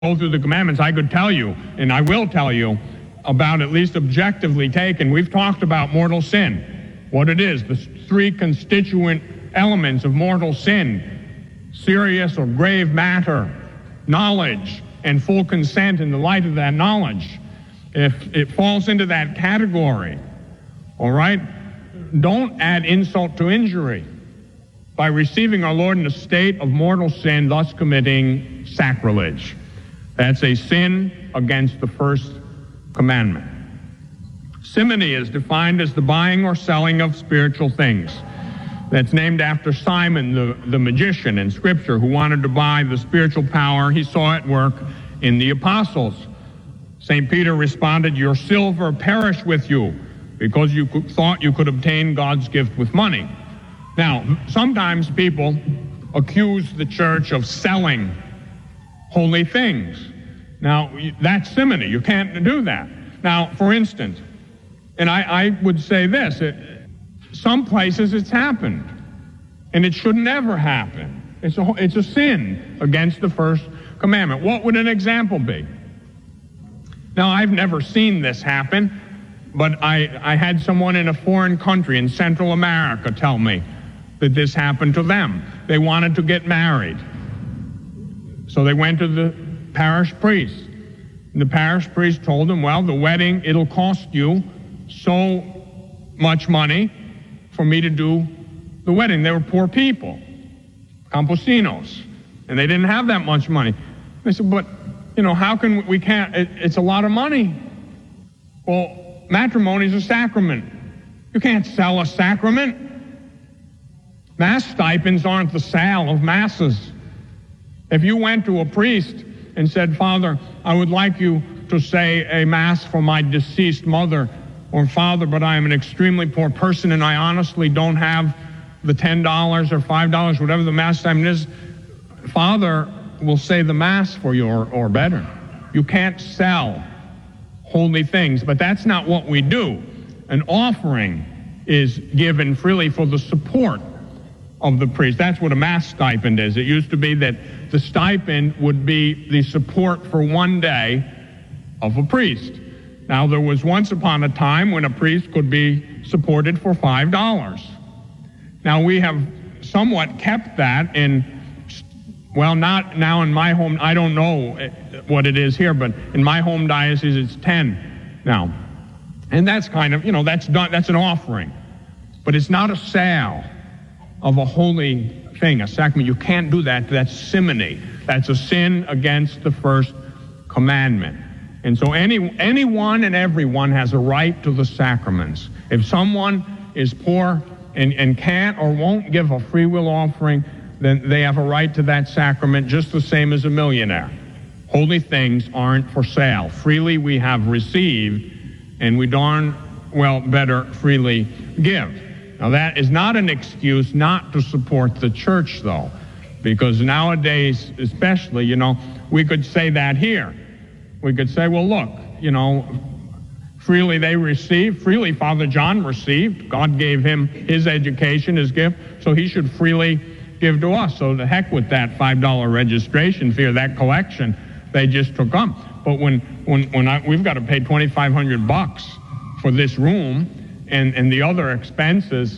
go through the commandments, I could tell you, and I will tell you, about, at least objectively taken, we've talked about mortal sin, what it is, the three constituent elements of mortal sin: serious or grave matter, knowledge, and full consent in the light of that knowledge. If it falls into that category, all right, don't add insult to injury by receiving our Lord in a state of mortal sin, thus committing sacrilege. That's a sin against the first commandment. Simony is defined as the buying or selling of spiritual things. That's named after Simon, the magician in Scripture, who wanted to buy the spiritual power he saw at work in the apostles. St. Peter responded, "Your silver perish with you, because you thought you could obtain God's gift with money." Now, sometimes people accuse the church of selling holy things. Now, that's simony. You can't do that. Now, for instance, and I would say this, some places it's happened, and it should never happen. It's a sin against the first commandment. What would an example be? Now, I've never seen this happen, but I had someone in a foreign country in Central America tell me that this happened to them. They wanted to get married. So they went to the parish priest. And the parish priest told them, well, the wedding, it'll cost you so much money for me to do the wedding. They were poor people, campesinos, and they didn't have that much money. They said, but, how can we can't, it's a lot of money. Well, matrimony is a sacrament. You can't sell a sacrament. Mass stipends aren't the sale of masses. If you went to a priest and said, Father, I would like you to say a mass for my deceased mother, or Father, but I am an extremely poor person and I honestly don't have the $10 or $5, whatever the mass stipend is, Father will say the mass for you or better. You can't sell holy things, but that's not what we do. An offering is given freely for the support of the priest. That's what a mass stipend is. It used to be that the stipend would be the support for one day of a priest. Now, there was once upon a time when a priest could be supported for $5. Now, we have somewhat kept that not now in my home, I don't know what it is here, but in my home diocese it's 10 now. And that's kind of, that's an offering. But it's not a sale of a holy thing, a sacrament. You can't do that. That's simony. That's a sin against the first commandment. And so anyone and everyone has a right to the sacraments. If someone is poor and can't or won't give a free will offering, then they have a right to that sacrament just the same as a millionaire. Holy things aren't for sale. Freely we have received, and we darn well better freely give. Now, that is not an excuse not to support the church, though, because nowadays, especially, we could say that here. We could say, well, look, freely they received, freely Father John received. God gave him his education, his gift, so he should freely give to us. So the heck with that $5 registration fee or that collection they just took up. But when we've got to pay $2,500 for this room, and the other expenses,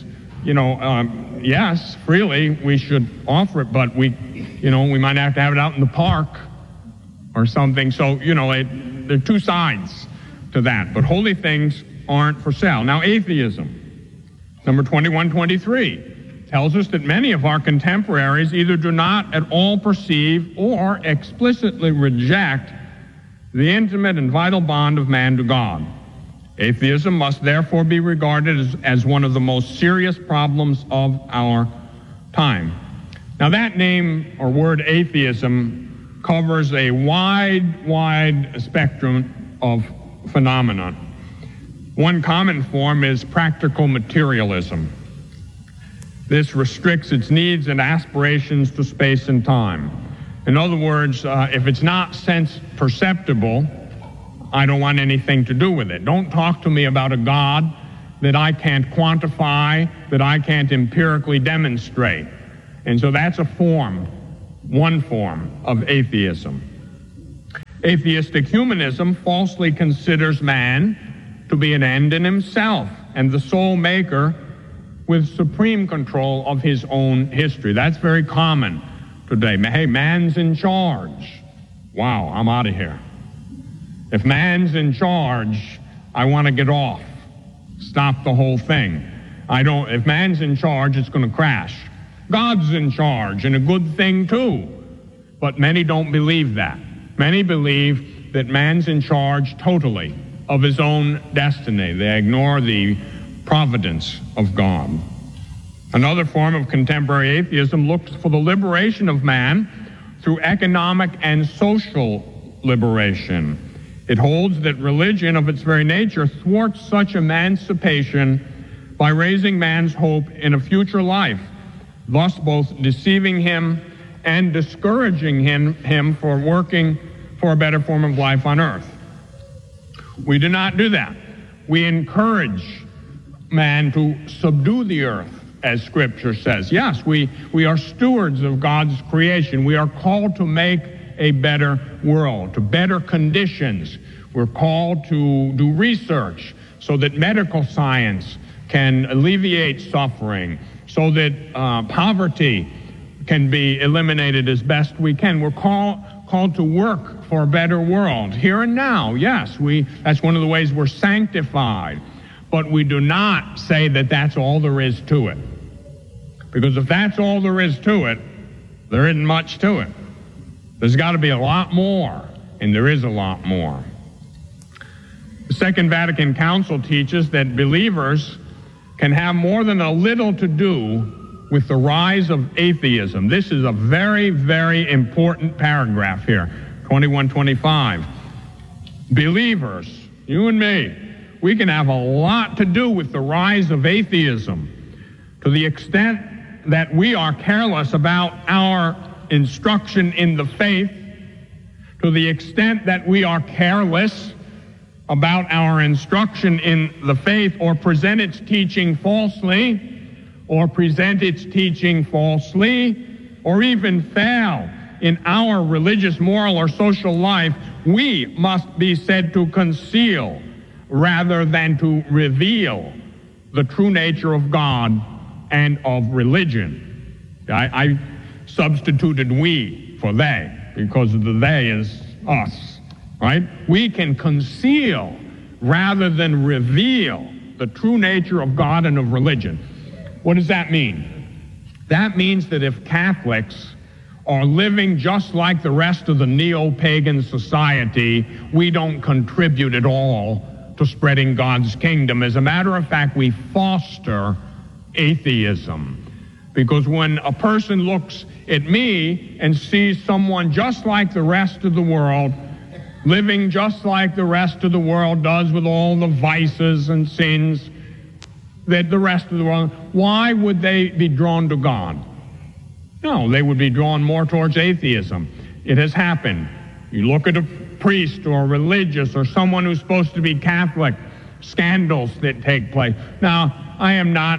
yes, freely we should offer it, but we might have to have it out in the park or something. So, there are two sides to that. But holy things aren't for sale. Now, atheism, number 2123, tells us that many of our contemporaries either do not at all perceive or explicitly reject the intimate and vital bond of man to God. Atheism must therefore be regarded as one of the most serious problems of our time. Now, that name or word atheism covers a wide spectrum of phenomena. One common form is practical materialism. This restricts its needs and aspirations to space and time. In other words, if it's not sense perceptible, I don't want anything to do with it. Don't talk to me about a God that I can't quantify, that I can't empirically demonstrate. And so that's one form of atheism. Atheistic humanism falsely considers man to be an end in himself and the sole maker with supreme control of his own history. That's very common today. Hey, man's in charge. Wow, I'm out of here. If man's in charge, I want to get off. Stop the whole thing. If man's in charge, it's going to crash. God's in charge, and a good thing too. But many don't believe that. Many believe that man's in charge totally of his own destiny. They ignore the providence of God. Another form of contemporary atheism looks for the liberation of man through economic and social liberation. It holds that religion of its very nature thwarts such emancipation by raising man's hope in a future life, thus both deceiving him and discouraging him for working for a better form of life on earth. We do not do that. We encourage man to subdue the earth, as Scripture says. Yes, we are stewards of God's creation. We are called to make a better world, to better conditions. We're called to do research so that medical science can alleviate suffering, so that poverty can be eliminated as best we can. We're called to work for a better world, here and now. Yes, that's one of the ways we're sanctified. But we do not say that that's all there is to it. Because if that's all there is to it, there isn't much to it. There's got to be a lot more, and there is a lot more. The Second Vatican Council teaches that believers can have more than a little to do with the rise of atheism. This is a very, very important paragraph here, 2125. Believers, you and me, we can have a lot to do with the rise of atheism to the extent that we are careless about our instruction in the faith, to the extent that we are careless about our instruction in the faith, or present its teaching falsely, or even fail in our religious, moral, or social life, we must be said to conceal rather than to reveal the true nature of God and of religion. I substituted we for they, because the they is us, right? We can conceal rather than reveal the true nature of God and of religion. What does that mean? That means that if Catholics are living just like the rest of the neo-pagan society, we don't contribute at all to spreading God's kingdom. As a matter of fact, we foster atheism. Because when a person looks at me and sees someone just like the rest of the world, living just like the rest of the world does, with all the vices and sins that the rest of the world, why would they be drawn to God? No, they would be drawn more towards atheism. It has happened. You look at a priest or a religious or someone who's supposed to be Catholic, scandals that take place. Now, I am not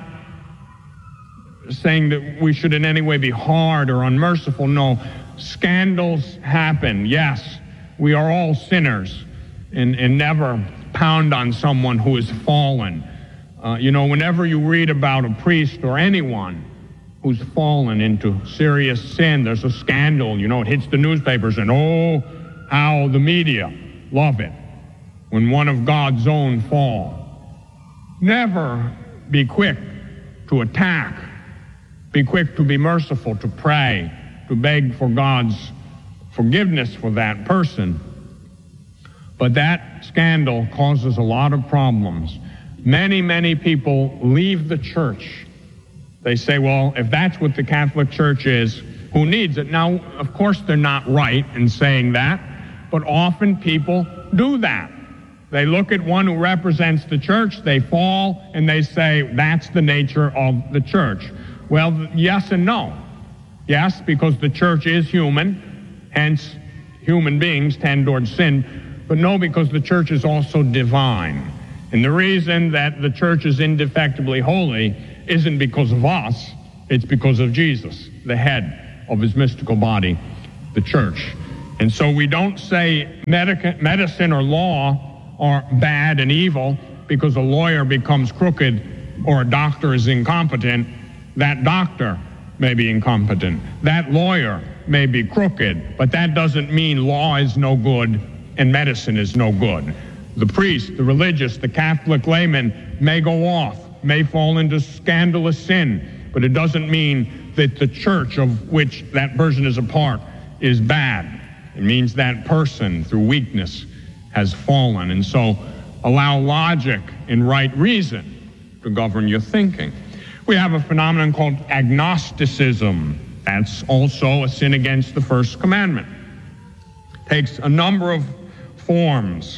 saying that we should in any way be hard or unmerciful. No, scandals happen. Yes, we are all sinners, and never pound on someone who is fallen. Whenever you read about a priest or anyone who's fallen into serious sin, there's a scandal. It hits the newspapers, and oh, how the media love it when one of God's own fall. Never be quick to attack. Be quick to be merciful, to pray, to beg for God's forgiveness for that person. But that scandal causes a lot of problems. Many, many people leave the church. They say, well, if that's what the Catholic Church is, who needs it? Now, of course, they're not right in saying that, but often people do that. They look at one who represents the church, they fall, and they say, that's the nature of the church. Well, yes and no. Yes, because the church is human, hence human beings tend towards sin, but no, because the church is also divine. And the reason that the church is indefectibly holy isn't because of us, it's because of Jesus, the head of his mystical body, the church. And so we don't say medicine or law are bad and evil because a lawyer becomes crooked or a doctor is incompetent. That doctor may be incompetent. That lawyer may be crooked, but that doesn't mean law is no good and medicine is no good. The priest, the religious, the Catholic layman may go off, may fall into scandalous sin, but it doesn't mean that the church of which that person is a part is bad. It means that person, through weakness, has fallen. And so allow logic and right reason to govern your thinking. We have a phenomenon called agnosticism. That's also a sin against the first commandment. Takes a number of forms.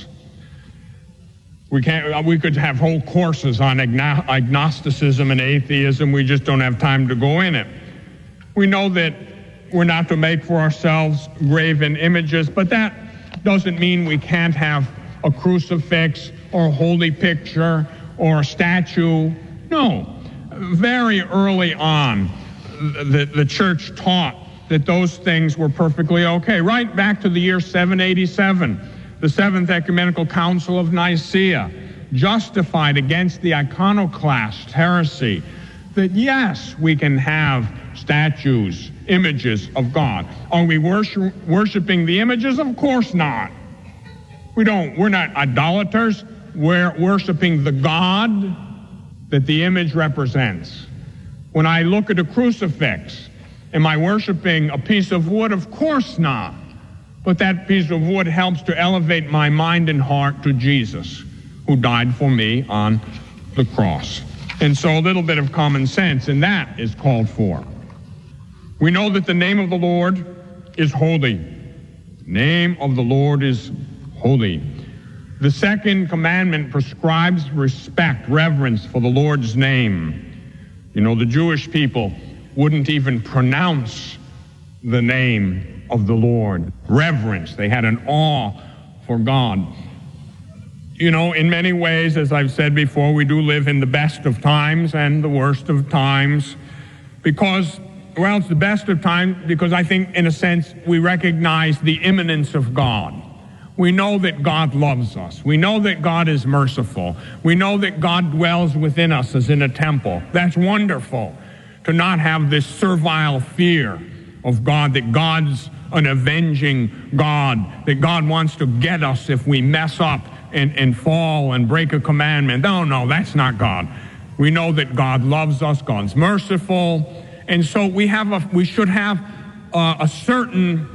We could have whole courses on agnosticism and atheism. We just don't have time to go in it. We know that we're not to make for ourselves graven images, but that doesn't mean we can't have a crucifix or a holy picture or a statue. No. Very early on, the church taught that those things were perfectly okay. Right back to the year 787, the Seventh Ecumenical Council of Nicaea justified against the iconoclast heresy that yes, we can have statues, images of God. Are we worshiping the images? Of course not. We're not idolaters. We're worshiping the God that the image represents. When I look at a crucifix, am I worshiping a piece of wood? Of course not. But that piece of wood helps to elevate my mind and heart to Jesus, who died for me on the cross. And so a little bit of common sense, and that is called for. We know that the name of the Lord is holy. The name of the Lord is holy. The second commandment prescribes respect, reverence for the Lord's name. You know, the Jewish people wouldn't even pronounce the name of the Lord. Reverence. They had an awe for God. You know, in many ways, as I've said before, we do live in the best of times and the worst of times because, well, it's the best of times because I think, in a sense, we recognize the immanence of God. We know that God loves us. We know that God is merciful. We know that God dwells within us as in a temple. That's wonderful, to not have this servile fear of God, that God's an avenging God, that God wants to get us if we mess up and fall and break a commandment. No, that's not God. We know that God loves us, God's merciful, and so we should have a certain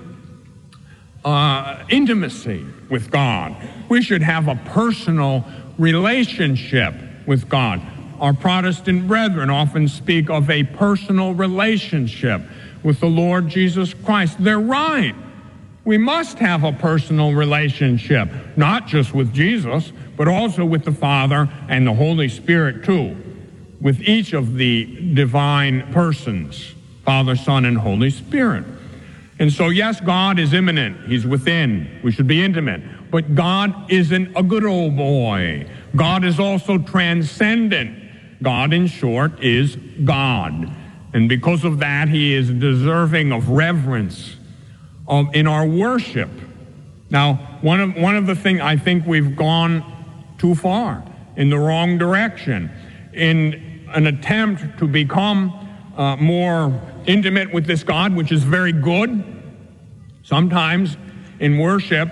intimacy with God. We should have a personal relationship with God. Our Protestant brethren often speak of a personal relationship with the Lord Jesus Christ. They're right. We must have a personal relationship, not just with Jesus, but also with the Father and the Holy Spirit too, with each of the divine persons, Father, Son, and Holy Spirit. And so, yes, God is immanent. He's within. We should be intimate. But God isn't a good old boy. God is also transcendent. God, in short, is God. And because of that, he is deserving of reverence in our worship. Now, one of the things, I think we've gone too far in the wrong direction in an attempt to become more intimate with this God, which is very good. Sometimes in worship,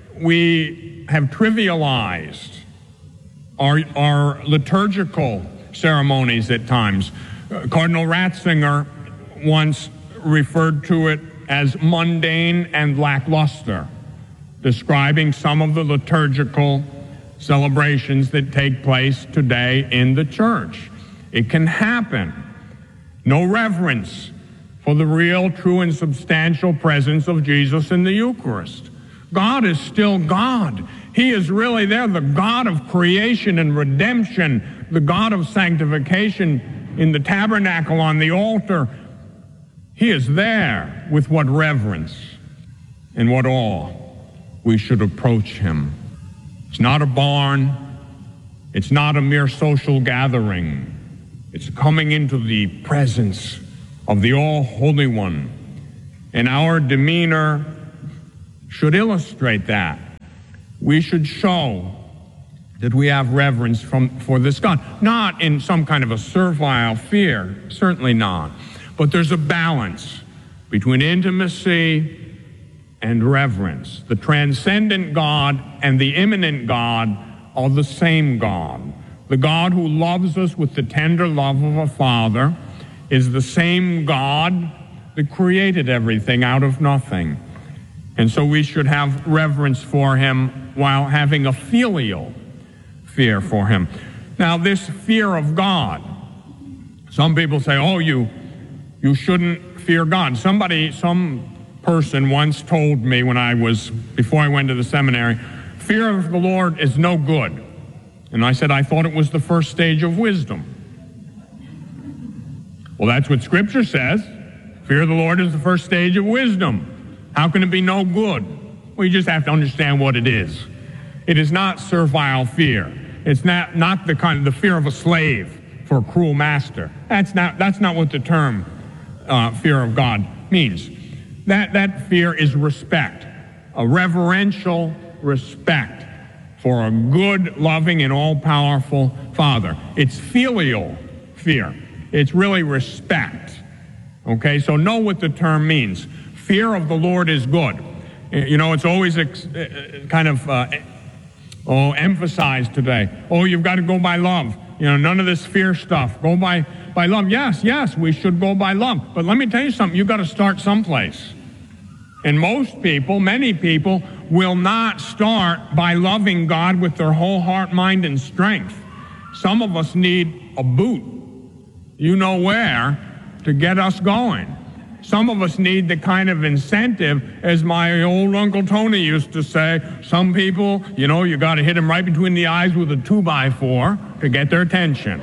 we have trivialized our liturgical ceremonies at times. Cardinal Ratzinger once referred to it as mundane and lackluster, describing some of the liturgical celebrations that take place today in the church. It can happen. No reverence for the real, true, and substantial presence of Jesus in the Eucharist. God is still God. He is really there, the God of creation and redemption, the God of sanctification in the tabernacle, on the altar. He is there. With what reverence and what awe we should approach him. It's not a barn. It's not a mere social gathering. It's coming into the presence of the All-Holy One. And our demeanor should illustrate that. We should show that we have reverence for this God. Not in some kind of a servile fear, certainly not. But there's a balance between intimacy and reverence. The transcendent God and the immanent God are the same God. The God who loves us with the tender love of a father is the same God that created everything out of nothing. And so we should have reverence for him while having a filial fear for him. Now, this fear of God, some people say, oh, you shouldn't fear God. Some person once told me before I went to the seminary, fear of the Lord is no good. And I said, I thought it was the first stage of wisdom. Well, that's what Scripture says. Fear of the Lord is the first stage of wisdom. How can it be no good? Well, you just have to understand what it is. It is not servile fear. It's not the fear of a slave for a cruel master. That's not what the term fear of God means. That fear is respect, a reverential respect for a good, loving, and all-powerful Father. It's filial fear. It's really respect. Okay, so know what the term means. Fear of the Lord is good. You know, it's always emphasized today. Oh, you've got to go by love. You know, none of this fear stuff. Go by love. Yes, we should go by love. But let me tell you something. You've got to start someplace. And many people will not start by loving God with their whole heart, mind, and strength. Some of us need a boot, you know where, to get us going. Some of us need the kind of incentive, as my old Uncle Tony used to say, some people, you got to hit them right between the eyes with a 2x4 to get their attention.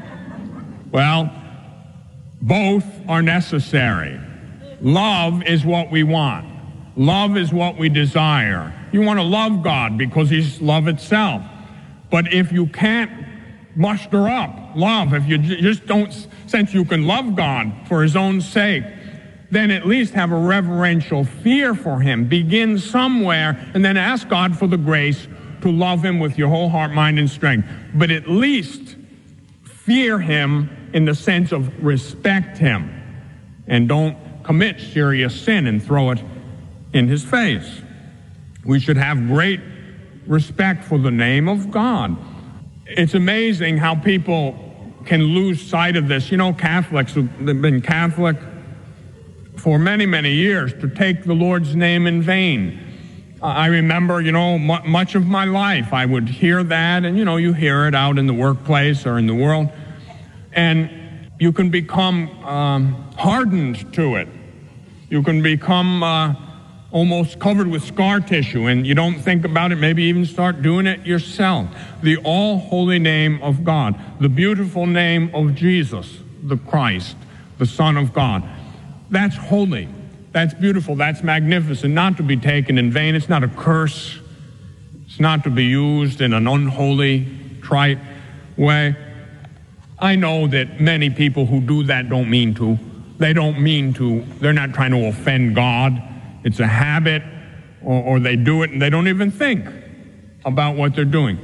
Well, both are necessary. Love is what we want. Love is what we desire. You want to love God because he's love itself. But if you can't muster up love, if you just don't sense you can love God for his own sake, then at least have a reverential fear for him. Begin somewhere and then ask God for the grace to love him with your whole heart, mind, and strength. But at least fear him in the sense of respect him. And don't commit serious sin and throw it in his face. We should have great respect for the name of God. It's amazing how people can lose sight of this. Catholics have been Catholic for many, many years to take the Lord's name in vain. I remember, much of my life I would hear that, and, you hear it out in the workplace or in the world, and you can become hardened to it. You can become almost covered with scar tissue, and you don't think about it, maybe even start doing it yourself. The all-holy name of God, the beautiful name of Jesus, the Christ, the Son of God. That's holy. That's beautiful. That's magnificent. Not to be taken in vain. It's not a curse. It's not to be used in an unholy, trite way. I know that many people who do that don't mean to. They don't mean to. They're not trying to offend God. It's a habit, or they do it and they don't even think about what they're doing.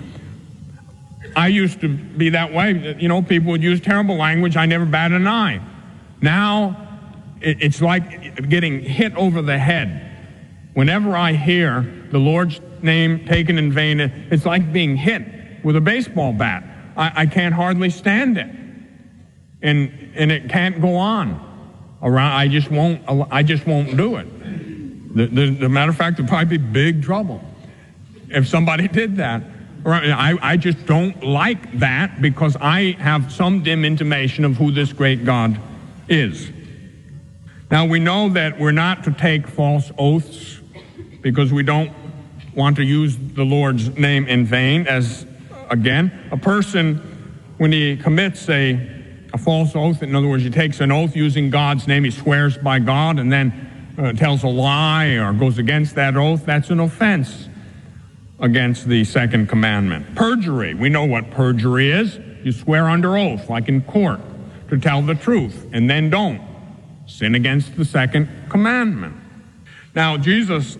I used to be that way. People would use terrible language. I never batted an eye. Now, it's like getting hit over the head. Whenever I hear the Lord's name taken in vain, it's like being hit with a baseball bat. I can't hardly stand it. And it can't go on around. I just won't do it. The matter of fact, there'd probably be big trouble if somebody did that. I just don't like that because I have some dim intimation of who this great God is. Now, we know that we're not to take false oaths because we don't want to use the Lord's name in vain. As, again, a person, when he commits a false oath, in other words, he takes an oath using God's name, he swears by God, and then tells a lie or goes against that oath, that's an offense against the second commandment. Perjury, we know what perjury is. You swear under oath, like in court, to tell the truth, and then don't. Sin against the second commandment. Now, Jesus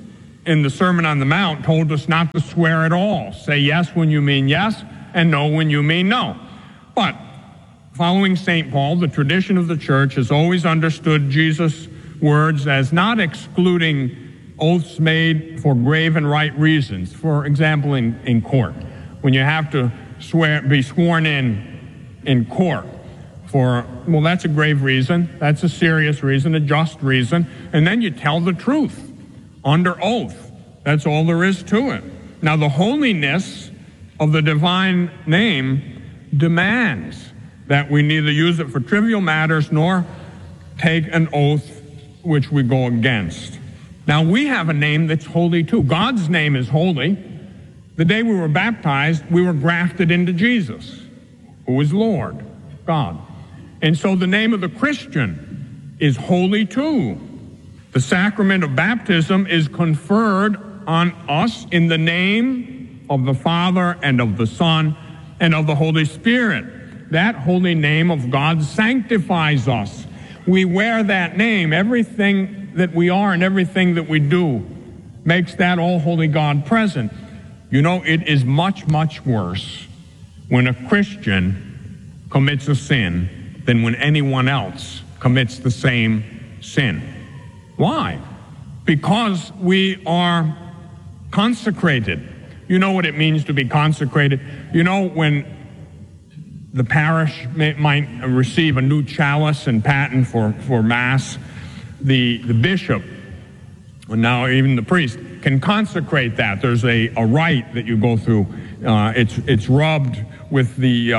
in the Sermon on the Mount told us not to swear at all. Say yes when you mean yes, and no when you mean no. But following St. Paul, the tradition of the church has always understood Jesus' words as not excluding oaths made for grave and right reasons. For example, in court, when you have to be sworn in court for, well, that's a grave reason, that's a serious reason, a just reason, and then you tell the truth under oath. That's all there is to it. Now, the holiness of the divine name demands that we neither use it for trivial matters nor take an oath which we go against. Now, we have a name that's holy too. God's name is holy. The day we were baptized, we were grafted into Jesus, who is Lord, God. And so the name of the Christian is holy too. The sacrament of baptism is conferred on us in the name of the Father and of the Son and of the Holy Spirit. That holy name of God sanctifies us. We wear that name. Everything that we are and everything that we do makes that all-holy God present. You know, it is much, much worse when a Christian commits a sin than when anyone else commits the same sin. Why? Because we are consecrated. You know what it means to be consecrated? You know, when the parish might receive a new chalice and paten for Mass, the bishop, and now even the priest, can consecrate that. There's a rite that you go through. It's rubbed with the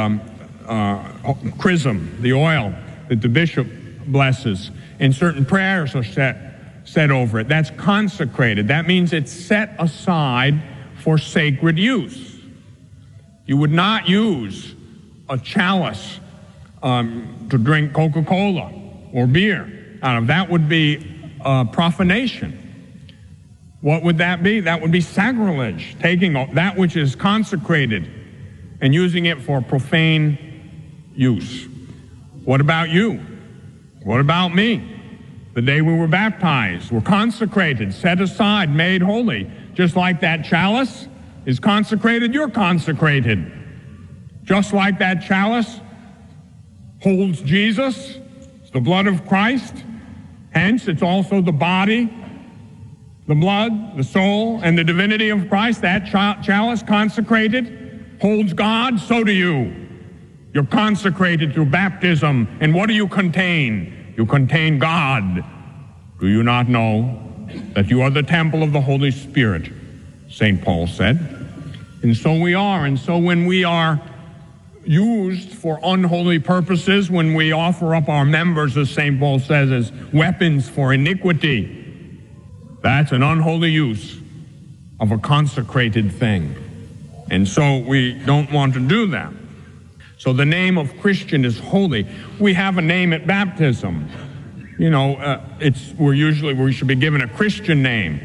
chrism, the oil that the bishop blesses, and certain prayers are said over it. That's consecrated. That means it's set aside for sacred use. You would not use a chalice to drink Coca-Cola or beer out of. That would be profanation. What would that be? That would be sacrilege, taking that which is consecrated and using it for profane use. What about you? What about me? The day we were baptized, we're consecrated, set aside, made holy. Just like that chalice is consecrated, you're consecrated. Just like that chalice holds Jesus, it's the blood of Christ, hence it's also the body, the blood, the soul, and the divinity of Christ. That chalice consecrated holds God, so do you. You're consecrated through baptism, and what do you contain? You contain God. Do you not know that you are the temple of the Holy Spirit? St. Paul said. And so we are. And so when we are used for unholy purposes, when we offer up our members, as St. Paul says, as weapons for iniquity, that's an unholy use of a consecrated thing. And so we don't want to do that. So the name of Christian is holy. We have a name at baptism. You know, we should be given a Christian name.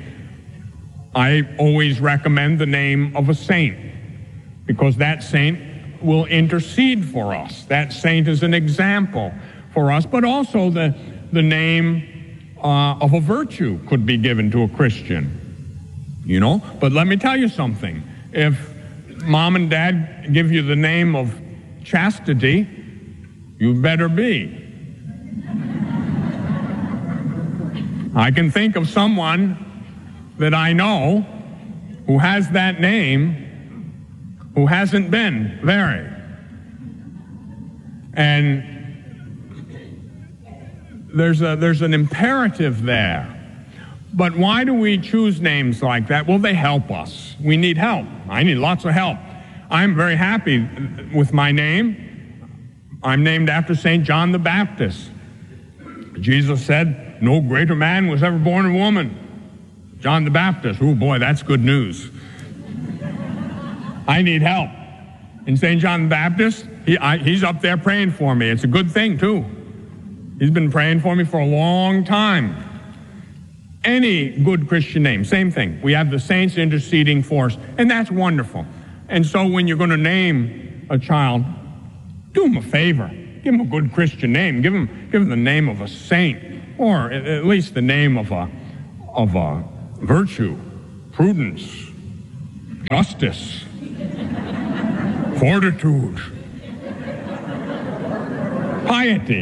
I always recommend the name of a saint, because that saint will intercede for us. That saint is an example for us, but also the name of a virtue could be given to a Christian. You know, but let me tell you something. If mom and dad give you the name of chastity, you better be. I can think of someone that I know who has that name who hasn't been very. And there's an imperative there. But why do we choose names like that? Well, they help us. We need help. I need lots of help. I'm very happy with my name. I'm named after St. John the Baptist. Jesus said, no greater man was ever born of woman. John the Baptist. Oh boy, that's good news. I need help. And St. John the Baptist, he's up there praying for me. It's a good thing too. He's been praying for me for a long time. Any good Christian name, same thing. We have the saints interceding for us, and that's wonderful. And so when you're going to name a child, do him a favor. Give him a good Christian name. Give him the name of a saint, or at least the name of a virtue. prudence, justice, fortitude, piety,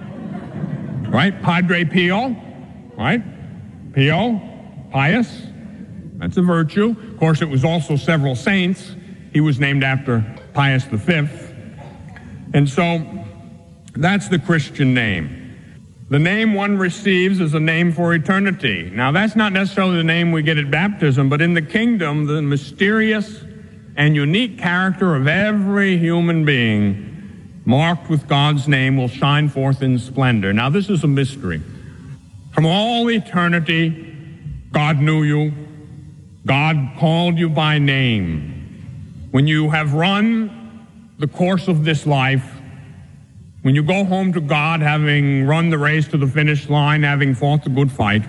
right? Padre Pio, right? Pio, pious, that's a virtue. Of course, it was also several saints. He was named after Pius V. And so that's the Christian name. The name one receives is a name for eternity. Now, that's not necessarily the name we get at baptism, but in the kingdom, the mysterious and unique character of every human being marked with God's name will shine forth in splendor. Now, this is a mystery. From all eternity, God knew you. God called you by name. When you have run the course of this life, when you go home to God, having run the race to the finish line, having fought the good fight,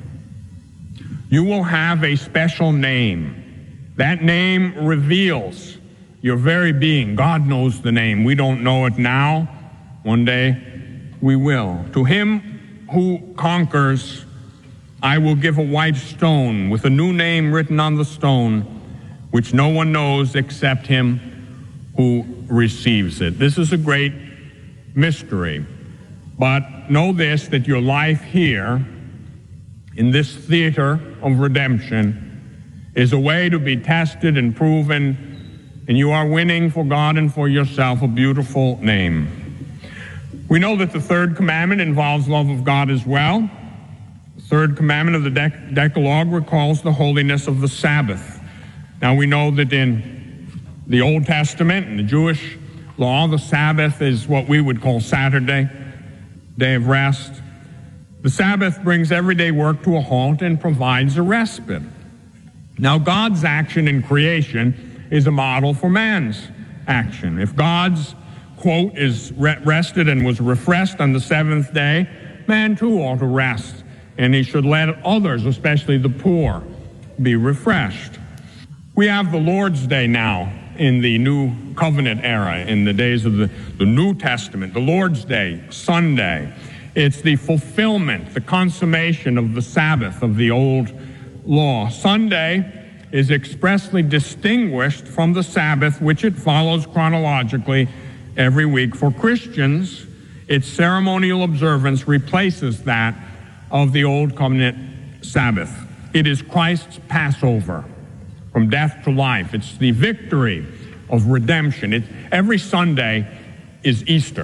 you will have a special name. That name reveals your very being. God knows the name. We don't know it now. One day we will. To him who conquers, I will give a white stone with a new name written on the stone, which no one knows except him who receives it. This is a great mystery. But know this, that your life here in this theater of redemption is a way to be tested and proven, and you are winning for God and for yourself a beautiful name. We know that the third commandment involves love of God as well. The third commandment of the Decalogue recalls the holiness of the Sabbath. Now we know that in the Old Testament and the Jewish law, the Sabbath is what we would call Saturday, day of rest. The Sabbath brings everyday work to a halt and provides a respite. Now, God's action in creation is a model for man's action. If God's, quote, is rested and was refreshed on the seventh day, man too ought to rest, and he should let others, especially the poor, be refreshed. We have the Lord's Day now in the New Covenant era, in the days of the New Testament, the Lord's Day, Sunday. It's the fulfillment, the consummation of the Sabbath of the old law. Sunday is expressly distinguished from the Sabbath, which it follows chronologically every week. For Christians, its ceremonial observance replaces that of the Old Covenant Sabbath. It is Christ's Passover, from death to life. It's the victory of redemption. Every Sunday is Easter.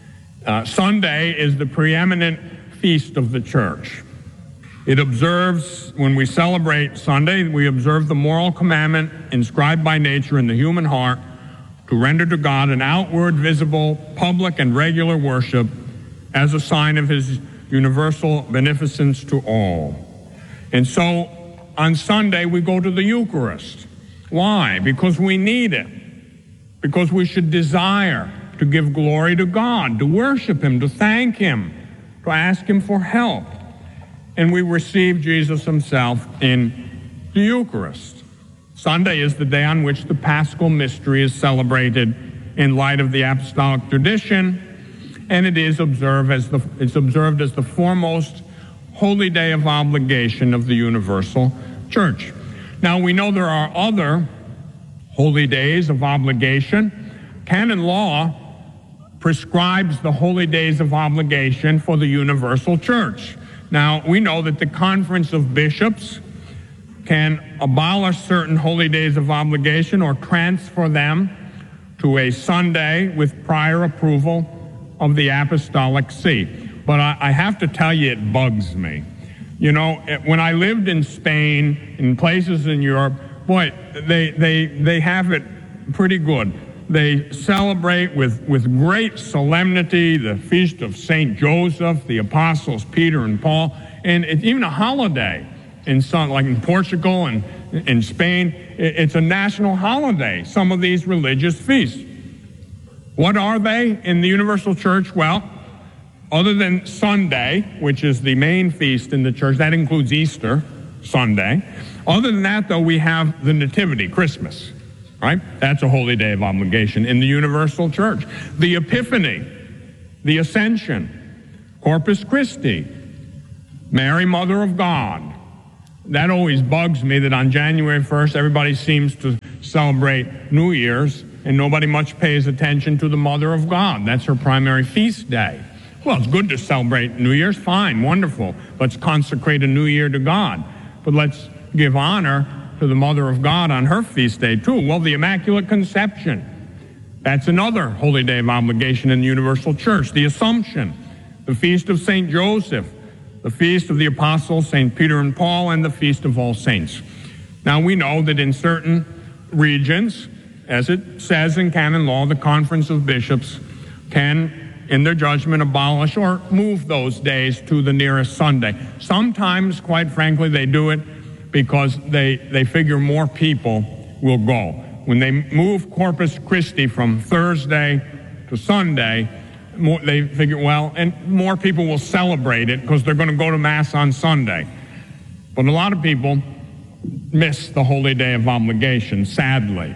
Sunday is the preeminent feast of the church. It observes, when we celebrate Sunday, we observe the moral commandment inscribed by nature in the human heart to render to God an outward, visible, public, and regular worship as a sign of his universal beneficence to all. And so on Sunday, we go to the Eucharist. Why? Because we need it. Because we should desire to give glory to God, to worship him, to thank him, to ask him for help. And we receive Jesus himself in the Eucharist. Sunday is the day on which the Paschal mystery is celebrated in light of the apostolic tradition, and it is observed as the foremost holy day of obligation of the universal church. Now, we know there are other holy days of obligation. Canon law prescribes the holy days of obligation for the universal church. Now, we know that the Conference of Bishops can abolish certain holy days of obligation or transfer them to a Sunday with prior approval of the Apostolic See. But I have to tell you, it bugs me. You know, when I lived in Spain, in places in Europe, boy, they have it pretty good. They celebrate with great solemnity the feast of St. Joseph, the apostles Peter and Paul, and it's even a holiday in some, like in Portugal and in Spain. It's a national holiday, some of these religious feasts. What are they in the Universal Church? Well, other than Sunday, which is the main feast in the church, that includes Easter Sunday. Other than that, though, we have the Nativity, Christmas, right? That's a holy day of obligation in the Universal Church. The Epiphany, the Ascension, Corpus Christi, Mary, Mother of God, that always bugs me that on January 1st, everybody seems to celebrate New Year's and nobody much pays attention to the Mother of God. That's her primary feast day. Well, it's good to celebrate New Year's. Fine, wonderful. Let's consecrate a new year to God. But let's give honor to the Mother of God on her feast day too. Well, the Immaculate Conception. That's another holy day of obligation in the Universal Church. The Assumption, the Feast of St. Joseph, the Feast of the Apostles, St. Peter and Paul, and the Feast of All Saints. Now, we know that in certain regions, as it says in canon law, the Conference of Bishops can, in their judgment, abolish or move those days to the nearest Sunday. Sometimes, quite frankly, they do it because they figure more people will go. When they move Corpus Christi from Thursday to Sunday, they figure, well, and more people will celebrate it because they're going to go to Mass on Sunday. But a lot of people miss the holy day of obligation, sadly.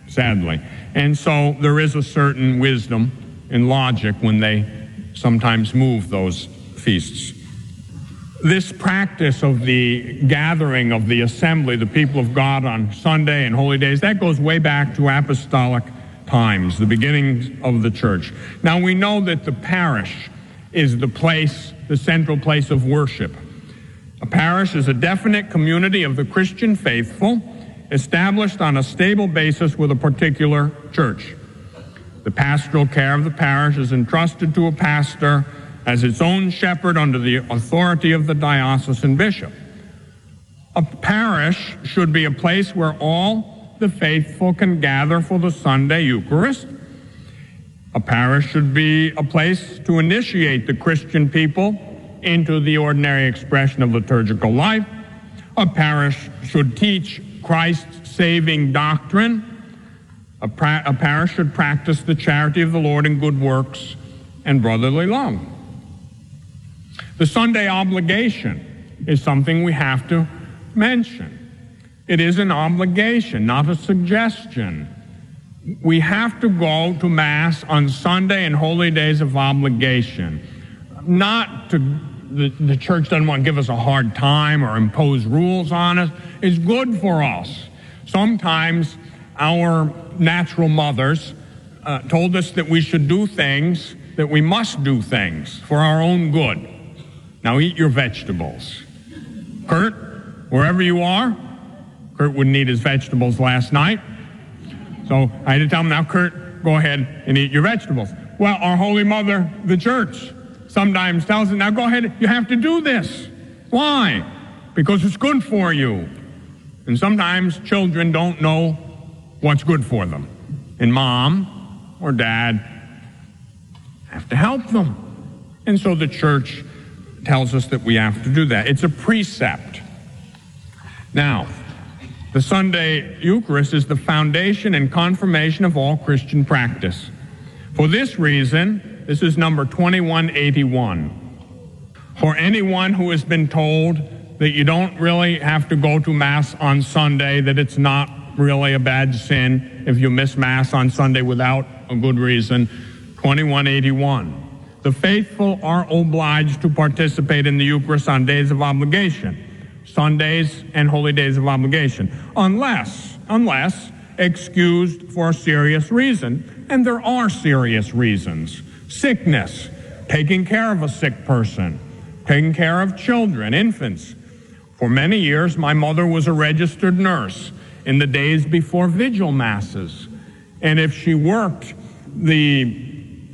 And so there is a certain wisdom and logic when they sometimes move those feasts. This practice of the gathering of the assembly, the people of God on Sunday and holy days, that goes way back to apostolic times, the beginning of the church. Now we know that the parish is the place, the central place of worship. A parish is a definite community of the Christian faithful established on a stable basis with a particular church. The pastoral care of the parish is entrusted to a pastor as its own shepherd under the authority of the diocesan bishop. A parish should be a place where all the faithful can gather for the Sunday Eucharist. A parish should be a place to initiate the Christian people into the ordinary expression of liturgical life. A parish should teach Christ's saving doctrine. A parish should practice the charity of the Lord in good works and brotherly love. The Sunday obligation is something we have to mention. It is an obligation, not a suggestion. We have to go to Mass on Sunday and holy days of obligation. Not to, the church doesn't want to give us a hard time or impose rules on us. It's good for us. Sometimes our natural mothers told us that we should do things, that we must do things for our own good. Now eat your vegetables. Kurt, wherever you are, Kurt wouldn't eat his vegetables last night. So I had to tell him, now Kurt, go ahead and eat your vegetables. Well, our Holy Mother, the Church, sometimes tells him, now go ahead, you have to do this. Why? Because it's good for you. And sometimes children don't know what's good for them. And mom or dad have to help them. And so the Church tells us that we have to do that. It's a precept. Now, the Sunday Eucharist is the foundation and confirmation of all Christian practice. For this reason, this is number 2181. For anyone who has been told that you don't really have to go to Mass on Sunday, that it's not really a bad sin if you miss Mass on Sunday without a good reason, 2181. The faithful are obliged to participate in the Eucharist on days of obligation, Sundays and holy days of obligation, unless excused for a serious reason. And there are serious reasons. Sickness, taking care of a sick person, taking care of children, infants. For many years, my mother was a registered nurse in the days before vigil masses. And if she worked the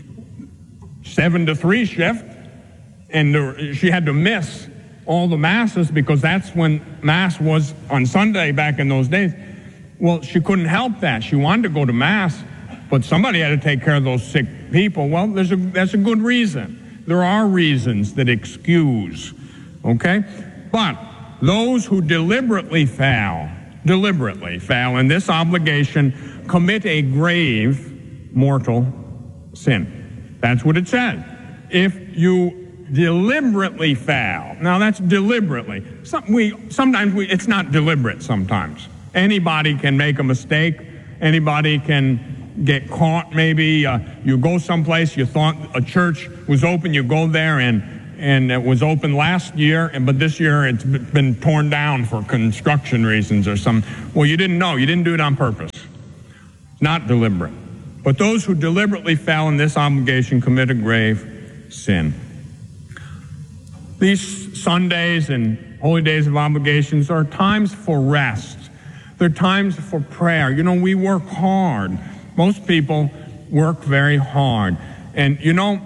7 to 3 shift, and she had to miss all the masses because that's when Mass was on Sunday back in those days. Well, she couldn't help that. She wanted to go to Mass, but somebody had to take care of those sick people. Well, that's a good reason. There are reasons that excuse, okay? But those who deliberately fail in this obligation commit a grave mortal sin. That's what it says. If you deliberately fail, now that's deliberately. It's not deliberate sometimes. Anybody can make a mistake. Anybody can get caught maybe. You go someplace, you thought a church was open, you go there and and it was open last year, but this year it's been torn down for construction reasons or some. Well, you didn't know. You didn't do it on purpose. Not deliberate. But those who deliberately fell in this obligation commit a grave sin. These Sundays and holy days of obligations are times for rest. They're times for prayer. You know, we work hard. Most people work very hard. And, you know,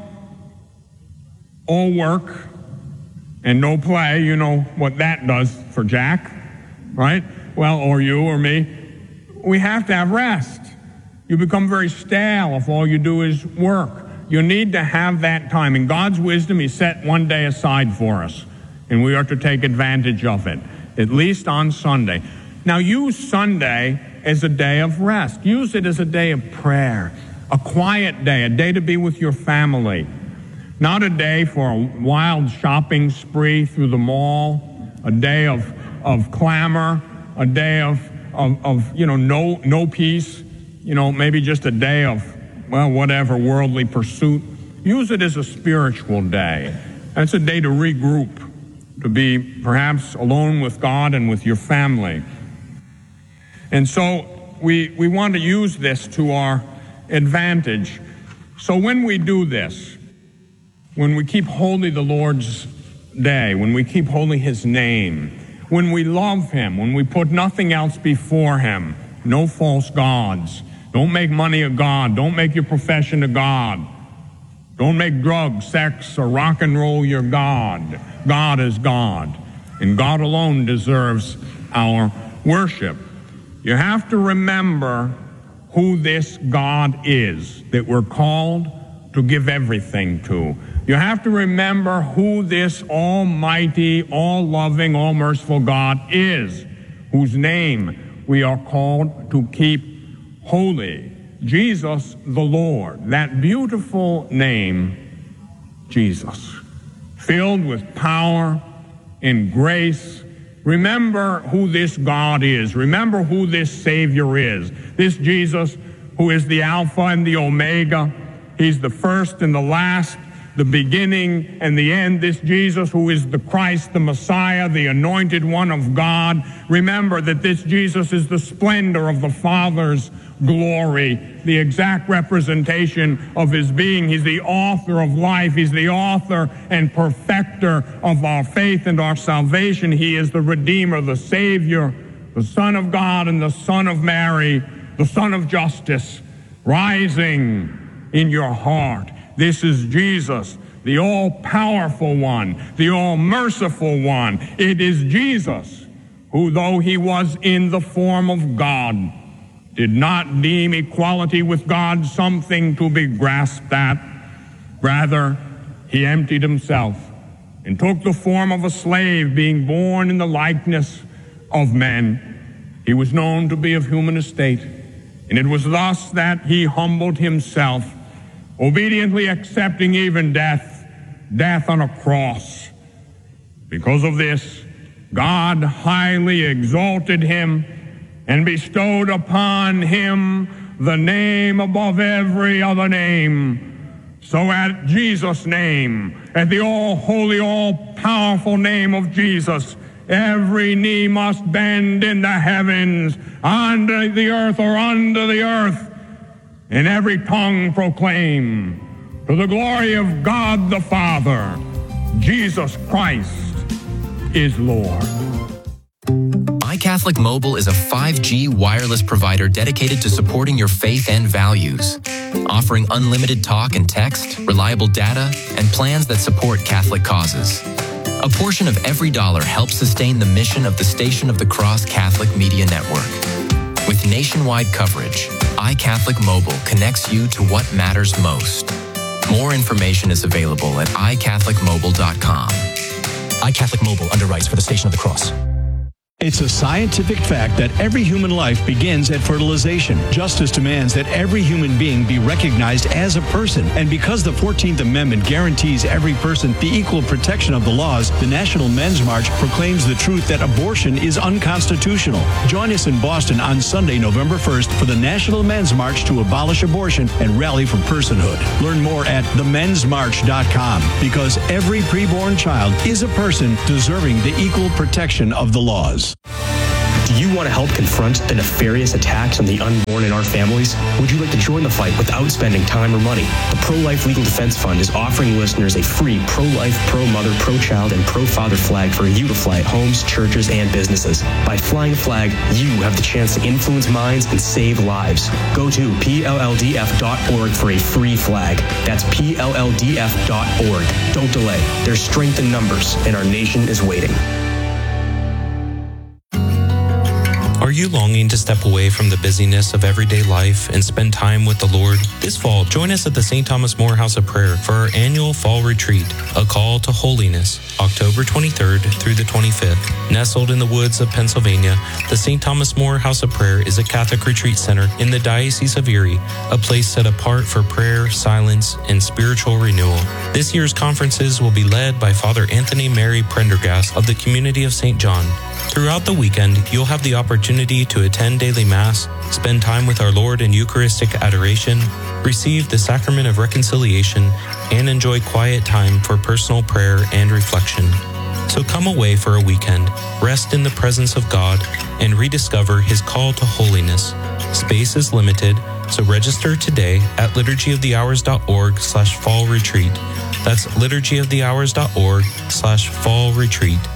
all work and no play, you know what that does for Jack, right? Well, or you or me. We have to have rest. You become very stale if all you do is work. You need to have that time. In God's wisdom, He set one day aside for us, and we are to take advantage of it, at least on Sunday. Now, use Sunday as a day of rest. Use it as a day of prayer, a quiet day, a day to be with your family. Not a day for a wild shopping spree through the mall, a day of clamor, a day of no peace, maybe just a day of, well, whatever, worldly pursuit. Use it as a spiritual day. And it's a day to regroup, to be perhaps alone with God and with your family. And so we want to use this to our advantage. So when we do this, when we keep holy the Lord's day, when we keep holy His name, when we love Him, when we put nothing else before Him, no false gods, don't make money a god, don't make your profession a god, don't make drugs, sex, or rock and roll your god. God is God, and God alone deserves our worship. You have to remember who this God is that we're called to give everything to. You have to remember who this almighty, all-loving, all-merciful God is, whose name we are called to keep holy. Jesus the Lord, that beautiful name, Jesus, filled with power and grace. Remember who this God is. Remember who this Savior is. This Jesus who is the Alpha and the Omega. He's the first and the last, the beginning and the end. This Jesus who is the Christ, the Messiah, the anointed one of God. Remember that this Jesus is the splendor of the Father's glory, the exact representation of His being. He's the author of life. He's the author and perfecter of our faith and our salvation. He is the Redeemer, the Savior, the Son of God and the Son of Mary, the Son of Justice, rising in your heart. This is Jesus, the all-powerful one, the all-merciful one. It is Jesus who, though He was in the form of God, did not deem equality with God something to be grasped at. Rather, He emptied Himself and took the form of a slave, being born in the likeness of men. He was known to be of human estate, and it was thus that He humbled Himself, obediently accepting even death on a cross. Because of this, God highly exalted Him and bestowed upon Him the name above every other name. So at Jesus' name, at the all-holy, all-powerful name of Jesus, every knee must bend in the heavens, under the earth or under the earth, and every tongue proclaim, to the glory of God the Father, Jesus Christ is Lord. iCatholic Mobile is a 5G wireless provider dedicated to supporting your faith and values, offering unlimited talk and text, reliable data, and plans that support Catholic causes. A portion of every dollar helps sustain the mission of the Station of the Cross Catholic Media Network. With nationwide coverage, iCatholic Mobile connects you to what matters most. More information is available at iCatholicMobile.com. iCatholic Mobile underwrites for the Station of the Cross. It's a scientific fact that every human life begins at fertilization. Justice demands that every human being be recognized as a person. And because the 14th Amendment guarantees every person the equal protection of the laws, the National Men's March proclaims the truth that abortion is unconstitutional. Join us in Boston on Sunday, November 1st for the National Men's March to abolish abortion and rally for personhood. Learn more at themensmarch.com, because every preborn child is a person deserving the equal protection of the laws. Do you want to help confront the nefarious attacks on the unborn in our families? Would you like to join the fight without spending time or money? The Pro-Life Legal Defense Fund is offering listeners a free pro-life, pro-mother, pro-child, and pro-father flag for you to fly at homes, churches, and businesses. By flying a flag, you have the chance to influence minds and save lives. Go to PLLDF.org for a free flag. That's PLLDF.org. Don't delay. There's strength in numbers, and our nation is waiting. Are you longing to step away from the busyness of everyday life and spend time with the Lord? This fall, join us at the St. Thomas More House of Prayer for our annual fall retreat, A Call to Holiness, October 23rd through the 25th. Nestled in the woods of Pennsylvania, the St. Thomas More House of Prayer is a Catholic retreat center in the Diocese of Erie, a place set apart for prayer, silence, and spiritual renewal. This year's conferences will be led by Father Anthony Mary Prendergast of the Community of St. John. Throughout the weekend, you'll have the opportunity to attend daily Mass, spend time with our Lord in Eucharistic adoration, receive the Sacrament of Reconciliation, and enjoy quiet time for personal prayer and reflection. So come away for a weekend, rest in the presence of God, and rediscover His call to holiness. Space is limited, so register today at liturgyofthehours.org/fall retreat. That's liturgyofthehours.org/fall retreat.